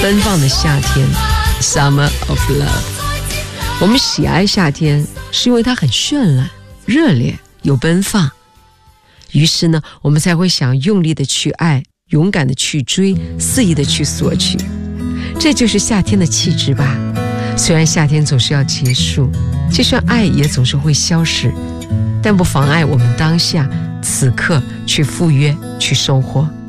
奔放的夏天 Summer of Love。 我们喜爱夏天是因为它很绚烂、热烈又奔放，于是呢，我们才会想用力的去爱，勇敢的去追，肆意的去索取。这就是夏天的气质吧。虽然夏天总是要结束，就算爱也总是会消失，但不妨碍我们当下此刻去赴约，去收获。